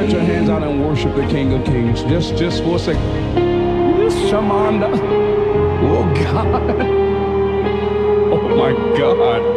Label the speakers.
Speaker 1: stretch your hands out and worship the King of Kings. Just for a second. Shamanda. Oh God. Oh my God.